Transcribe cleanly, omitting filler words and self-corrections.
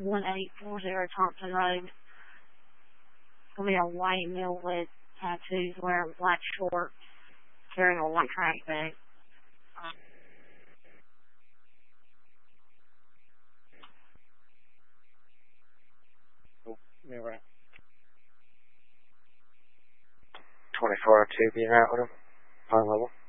1840 Thompson Road. It's going to be a white male with tattoos, wearing black shorts, carrying a white trash bag. Remember 2402 being out with him, high level.